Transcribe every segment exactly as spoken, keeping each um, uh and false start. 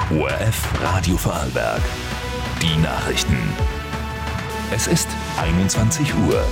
O R F Radio Vorarlberg. Die Nachrichten. Es ist einundzwanzig Uhr.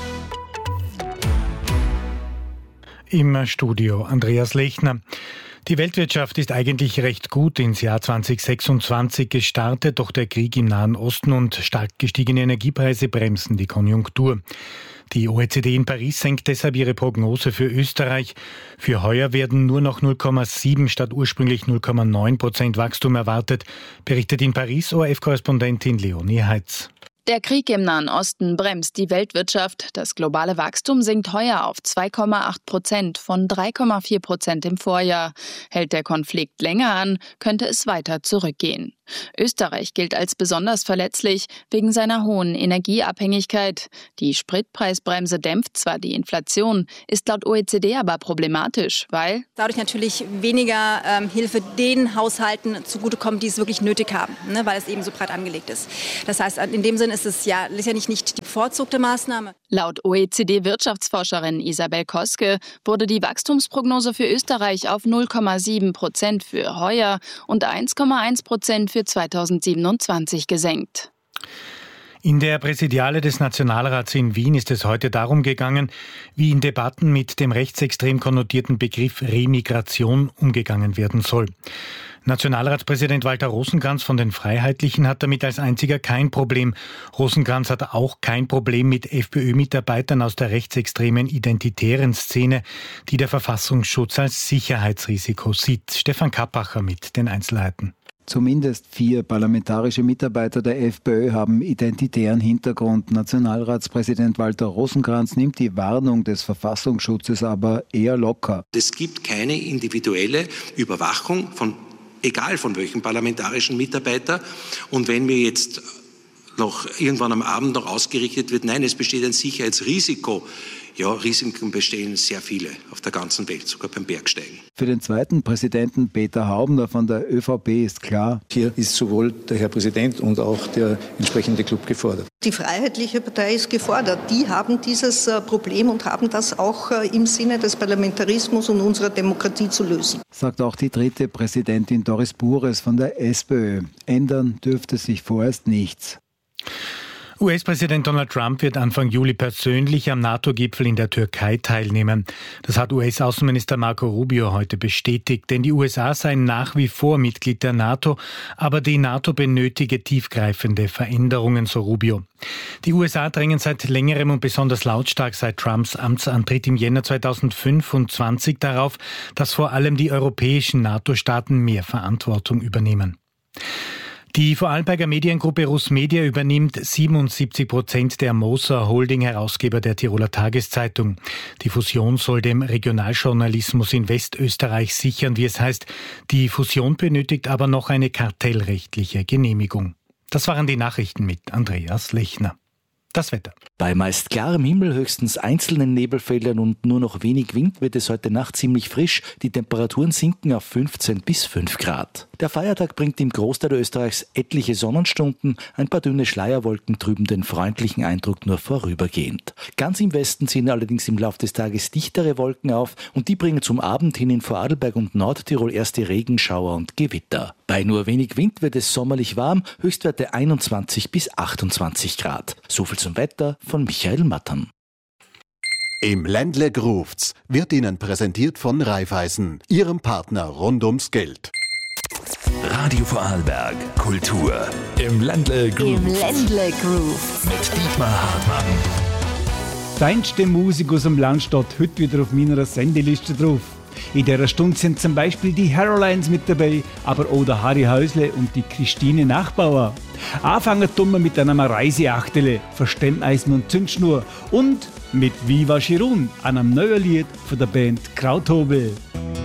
Im Studio Andreas Lechner. Die Weltwirtschaft ist eigentlich recht gut ins Jahr zwanzig sechsundzwanzig gestartet, doch der Krieg im Nahen Osten und stark gestiegene Energiepreise bremsen die Konjunktur. Die O E C D in Paris senkt deshalb ihre Prognose für Österreich. Für heuer werden nur noch null Komma sieben statt ursprünglich null Komma neun Prozent Wachstum erwartet, berichtet in Paris O R F-Korrespondentin Leonie Heitz. Der Krieg im Nahen Osten bremst die Weltwirtschaft. Das globale Wachstum sinkt heuer auf zwei Komma acht Prozent von drei Komma vier Prozent im Vorjahr. Hält der Konflikt länger an, könnte es weiter zurückgehen. Österreich gilt als besonders verletzlich wegen seiner hohen Energieabhängigkeit. Die Spritpreisbremse dämpft zwar die Inflation, ist laut O E C D aber problematisch, weil dadurch natürlich weniger ähm, Hilfe den Haushalten zugutekommt, die es wirklich nötig haben, ne, weil es eben so breit angelegt ist. Das heißt, in dem Sinne ist es ja sicherlich nicht die bevorzugte Maßnahme. Laut O E C D-Wirtschaftsforscherin Isabel Koske wurde die Wachstumsprognose für Österreich auf null Komma sieben Prozent für heuer und eins Komma eins Prozent für zweitausendsiebenundzwanzig gesenkt. In der Präsidiale des Nationalrats in Wien ist es heute darum gegangen, wie in Debatten mit dem rechtsextrem konnotierten Begriff Remigration umgegangen werden soll. Nationalratspräsident Walter Rosenkranz von den Freiheitlichen hat damit als einziger kein Problem. Rosenkranz hat auch kein Problem mit FPÖ-Mitarbeitern aus der rechtsextremen identitären Szene, die der Verfassungsschutz als Sicherheitsrisiko sieht. Stefan Kappacher mit den Einzelheiten. Zumindest vier parlamentarische Mitarbeiter der FPÖ haben identitären Hintergrund. Nationalratspräsident Walter Rosenkranz nimmt die Warnung des Verfassungsschutzes aber eher locker. Es gibt keine individuelle Überwachung von egal von welchem parlamentarischen Mitarbeiter. Und wenn mir jetzt noch irgendwann am Abend noch ausgerichtet wird, nein, es besteht ein Sicherheitsrisiko. Ja, Risiken bestehen sehr viele auf der ganzen Welt, sogar beim Bergsteigen. Für den zweiten Präsidenten Peter Haubner von der ÖVP ist klar: Hier ist sowohl der Herr Präsident und auch der entsprechende Club gefordert. Die Freiheitliche Partei ist gefordert. Die haben dieses Problem und haben das auch im Sinne des Parlamentarismus und unserer Demokratie zu lösen. Sagt auch die dritte Präsidentin Doris Bures von der SPÖ. Ändern dürfte sich vorerst nichts. U S-Präsident Donald Trump wird Anfang Juli persönlich am NATO-Gipfel in der Türkei teilnehmen. Das hat U S-Außenminister Marco Rubio heute bestätigt, denn die U S A seien nach wie vor Mitglied der NATO, aber die NATO benötige tiefgreifende Veränderungen, so Rubio. Die U S A drängen seit längerem und besonders lautstark seit Trumps Amtsantritt im Jänner zweitausendfünfundzwanzig darauf, dass vor allem die europäischen NATO-Staaten mehr Verantwortung übernehmen. Die Vorarlberger Mediengruppe Rusmedia übernimmt siebenundsiebzig Prozent der Moser Holding, Herausgeber der Tiroler Tageszeitung. Die Fusion soll dem Regionaljournalismus in Westösterreich sichern, wie es heißt. Die Fusion benötigt aber noch eine kartellrechtliche Genehmigung. Das waren die Nachrichten mit Andreas Lechner. Das Wetter. Bei meist klarem Himmel, höchstens einzelnen Nebelfeldern und nur noch wenig Wind wird es heute Nacht ziemlich frisch. Die Temperaturen sinken auf fünfzehn bis fünf Grad. Der Feiertag bringt im Großteil Österreichs etliche Sonnenstunden. Ein paar dünne Schleierwolken trüben den freundlichen Eindruck nur vorübergehend. Ganz im Westen ziehen allerdings im Laufe des Tages dichtere Wolken auf und die bringen zum Abend hin in Vorarlberg und Nordtirol erste Regenschauer und Gewitter. Bei nur wenig Wind wird es sommerlich warm, Höchstwerte einundzwanzig bis achtundzwanzig Grad. So viel zum Wetter von Michael Mattern. Im Ländle Grufts wird Ihnen präsentiert von Raiffeisen, Ihrem Partner rund ums Geld. Radio Vorarlberg, Kultur. Im Ländle Grufts. Im Ländle Grufts. Mit Dietmar Hartmann. Feinste Musik aus dem Land steht heute wieder auf meiner Sendeliste drauf. In dieser Stunde sind zum Beispiel die Harolines mit dabei, aber auch der Harry Häusle und die Christine Nachbauer. Anfangen tun wir mit einem Reiseachtele, Verstemmeisen und Zündschnur und mit Viva Chirun, einem neuen Lied von der Band Krauthobel.